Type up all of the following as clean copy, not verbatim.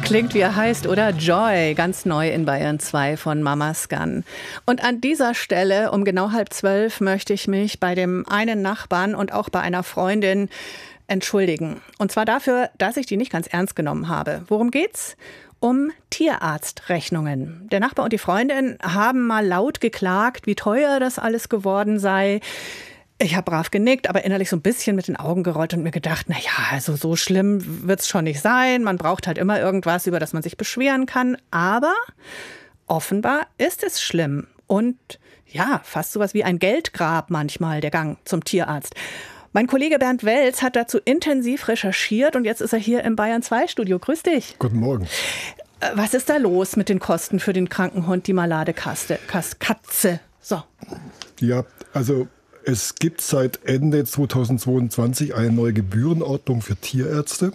Klingt wie er heißt, oder? Joy, ganz neu in Bayern 2 von Mama Scan. Und an dieser Stelle, um genau 11:30, möchte ich mich bei dem einen Nachbarn und auch bei einer Freundin entschuldigen. Und zwar dafür, dass ich die nicht ganz ernst genommen habe. Worum geht's? Um Tierarztrechnungen. Der Nachbar und die Freundin haben mal laut geklagt, wie teuer das alles geworden sei. Ich habe brav genickt, aber innerlich so ein bisschen mit den Augen gerollt und mir gedacht, na ja, also so schlimm wird's schon nicht sein. Man braucht halt immer irgendwas, über das man sich beschweren kann. Aber offenbar ist es schlimm. Und ja, fast sowas wie ein Geldgrab manchmal, der Gang zum Tierarzt. Mein Kollege Bernd Welz hat dazu intensiv recherchiert und jetzt ist er hier im Bayern 2 Studio. Grüß dich. Guten Morgen. Was ist da los mit den Kosten für den kranken Hund, die Maladekatze? So. Ja, also es gibt seit Ende 2022 eine neue Gebührenordnung für Tierärzte,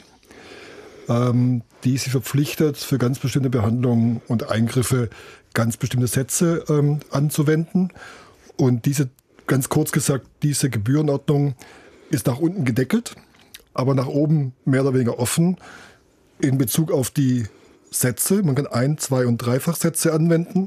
die sie verpflichtet, für ganz bestimmte Behandlungen und Eingriffe ganz bestimmte Sätze anzuwenden. Und ganz kurz gesagt, diese Gebührenordnung ist nach unten gedeckelt, aber nach oben mehr oder weniger offen in Bezug auf die Sätze. Man kann Ein-, Zwei- und Dreifachsätze anwenden.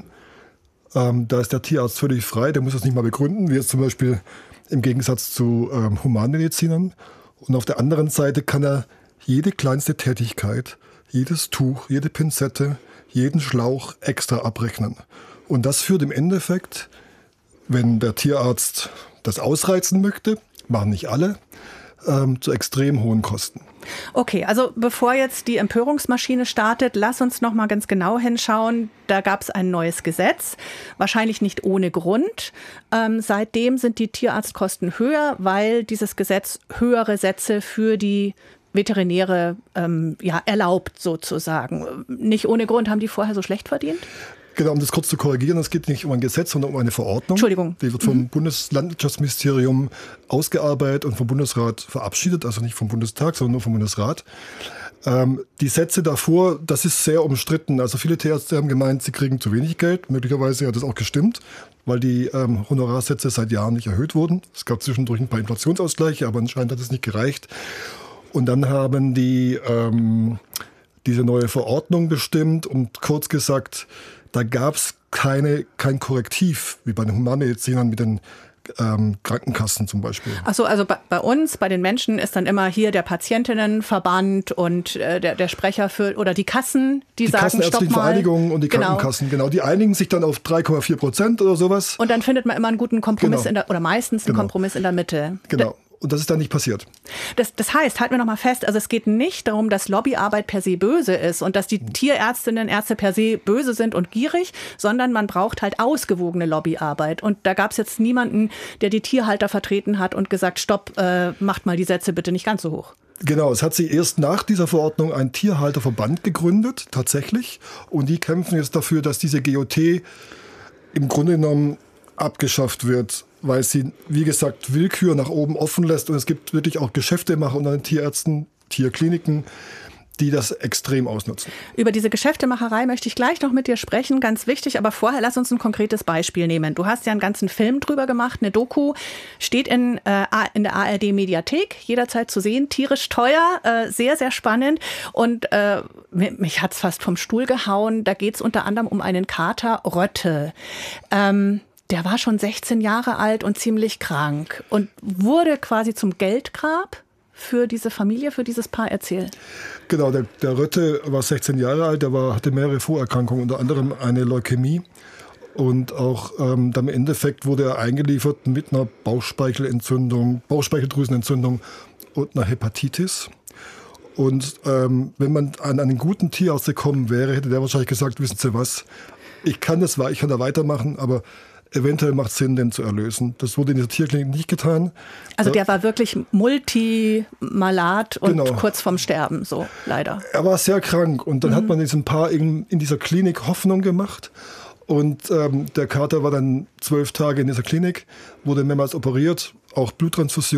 Da ist der Tierarzt völlig frei, der muss das nicht mal begründen, wie jetzt zum Beispiel im Gegensatz zu Humanmedizinern. Und auf der anderen Seite kann er jede kleinste Tätigkeit, jedes Tuch, jede Pinzette, jeden Schlauch extra abrechnen. Und das führt im Endeffekt, wenn der Tierarzt das ausreizen möchte, machen nicht alle, zu extrem hohen Kosten. Okay, also bevor jetzt die Empörungsmaschine startet, lass uns noch mal ganz genau hinschauen. Da gab es ein neues Gesetz, wahrscheinlich nicht ohne Grund. Seitdem sind die Tierarztkosten höher, weil dieses Gesetz höhere Sätze für die Veterinäre erlaubt sozusagen. Nicht ohne Grund. Haben die vorher so schlecht verdient? Genau, um das kurz zu korrigieren, es geht nicht um ein Gesetz, sondern um eine Verordnung. Entschuldigung. Die wird vom Bundeslandwirtschaftsministerium ausgearbeitet und vom Bundesrat verabschiedet, also nicht vom Bundestag, sondern nur vom Bundesrat. Die Sätze davor, das ist sehr umstritten. Also viele Tierärzte haben gemeint, sie kriegen zu wenig Geld. Möglicherweise hat das auch gestimmt, weil die Honorarsätze seit Jahren nicht erhöht wurden. Es gab zwischendurch ein paar Inflationsausgleiche, aber anscheinend hat es nicht gereicht. Und dann haben die diese neue Verordnung bestimmt und kurz gesagt, da gab es kein Korrektiv, wie bei den Humanmedizinern mit den Krankenkassen zum Beispiel. Ach so, also bei uns, bei den Menschen ist dann immer hier der Patientinnenverband und der Sprecher oder die Kassen, die sagen, Kassenärztlichen stopp mal. Vereinigungen und die Krankenkassen, genau. Die einigen sich dann auf 3,4% oder sowas. Und dann findet man immer einen guten Kompromiss, Genau. oder meistens einen Kompromiss in der Mitte. Genau. Und das ist dann nicht passiert. Das heißt, halten wir noch mal fest, also es geht nicht darum, dass Lobbyarbeit per se böse ist und dass die Tierärztinnen, Ärzte per se böse sind und gierig, sondern man braucht halt ausgewogene Lobbyarbeit. Und da gab es jetzt niemanden, der die Tierhalter vertreten hat und gesagt, stopp, macht mal die Sätze bitte nicht ganz so hoch. Genau, es hat sich erst nach dieser Verordnung ein Tierhalterverband gegründet, tatsächlich. Und die kämpfen jetzt dafür, dass diese GOT im Grunde genommen abgeschafft wird, weil sie, wie gesagt, Willkür nach oben offen lässt. Und es gibt wirklich auch Geschäftemacher unter den Tierärzten, Tierkliniken, die das extrem ausnutzen. Über diese Geschäftemacherei möchte ich gleich noch mit dir sprechen, ganz wichtig. Aber vorher lass uns ein konkretes Beispiel nehmen. Du hast ja einen ganzen Film drüber gemacht, eine Doku, steht in der ARD-Mediathek, jederzeit zu sehen, tierisch teuer, sehr, sehr spannend. Und mich hat's fast vom Stuhl gehauen. Da geht's unter anderem um einen Kater Rötte. Der war schon 16 Jahre alt und ziemlich krank und wurde quasi zum Geldgrab für diese Familie, für dieses Paar. Erzähl. Genau, der Rötte war 16 Jahre alt, hatte mehrere Vorerkrankungen, unter anderem eine Leukämie. Und auch dann im Endeffekt wurde er eingeliefert mit einer Bauchspeicheldrüsenentzündung und einer Hepatitis. Und wenn man an einen guten Tierarzt gekommen wäre, hätte der wahrscheinlich gesagt, wissen Sie was, ich kann da weitermachen, aber eventuell macht es Sinn, den zu erlösen. Das wurde in dieser Tierklinik nicht getan. Also der war wirklich multimalat und genau. Kurz vorm Sterben, so leider. Er war sehr krank und dann hat man diesem Paar in dieser Klinik Hoffnung gemacht. Und der Kater war dann 12 Tage in dieser Klinik, wurde mehrmals operiert, auch Bluttransfusion.